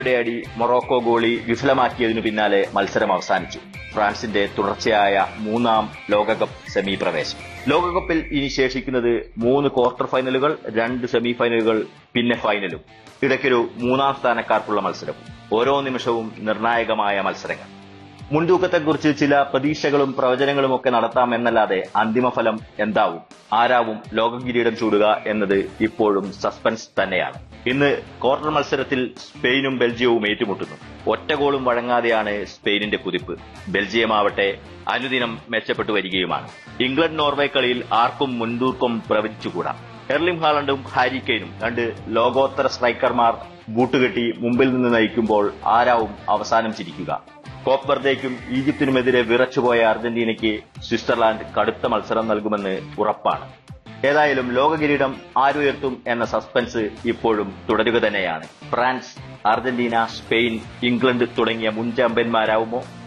അടി Morocco goalie വിഫലമാക്കിയതിനു പിന്നാലെ മത്സരം അവസാനിച്ചു. ഫ്രാൻസിന്റെ തുടർച്ചയായ 3ാം ലോകകപ്പ് സെമി പ്രവേശം. ലോകകപ്പിൽ ഇനി ശേഷിക്കുന്നത് 3 ക്വാർട്ടർ ഫൈനലുകൾ, 2 സെമി ഫൈനലുകൾ, പിന്നെ ഫൈനലും. ഇടയ്ക്കൊരു 3ാം സ്ഥാനക്കാർക്കുള്ള മത്സരം. ഓരോ നിമിഷവും നിർണായകമായ മത്സരങ്ങൾ. മുൻതൂക്കത്തെക്കുറിച്ച് ചില പ്രതീക്ഷകളും പ്രവചനങ്ങളും ഒക്കെ നടത്താമെന്നല്ലാതെ അന്തിമഫലം എന്താവും, ആരാവും ലോക കിരീടം ചൂടുക എന്നത് ഇപ്പോഴും സസ്പെൻസ് തന്നെയാണ്. ഇന്ന് ക്വാർട്ടർ മത്സരത്തിൽ സ്പെയിനും ബെൽജിയവും ഏറ്റുമുട്ടുന്നു. ഒറ്റ ഗോളും വഴങ്ങാതെയാണ് സ്പെയിനിന്റെ കുതിപ്പ്. ബെൽജിയമാവട്ടെ അനുദിനം മെച്ചപ്പെട്ടു വരികയുമാണ്. ഇംഗ്ലണ്ട് നോർവേ കളിയിൽ ആർക്കും മുൻതൂക്കം പ്രവചിച്ചുകൂടാ. എർലിംഗ് ഹാലണ്ടും ഹാരി കെയ്നും 2 ലോകോത്തര സ്ട്രൈക്കർമാർ ബൂട്ടുകെട്ടി മുമ്പിൽ നിന്ന് നയിക്കുമ്പോൾ ആരാവും അവസാനം ചിരിക്കുക? കോപ്പ് വെർദേയ്ക്കും ഈജിപ്തിനുമെതിരെ വിറച്ചുപോയ അർജന്റീനയ്ക്ക് സ്വിറ്റ്സർലാൻഡ് കടുത്ത മത്സരം നൽകുമെന്ന് ഉറപ്പാണ്. ഏതായാലും ലോക കിരീടം ആരുയർത്തും എന്ന സസ്പെൻസ് ഇപ്പോഴും തുടരുക തന്നെയാണ്. ഫ്രാൻസ്, അർജന്റീന, സ്പെയിൻ, ഇംഗ്ലണ്ട് തുടങ്ങിയ മുൻ ചാമ്പ്യന്മാരാവുമോ?